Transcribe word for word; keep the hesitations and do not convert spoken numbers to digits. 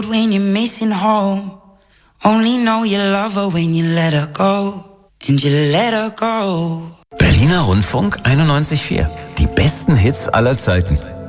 When you're missing home, only know you love her when you let her go, and you let her go. Berliner Rundfunk einundneunzig Komma vier. Die besten Hits aller Zeiten.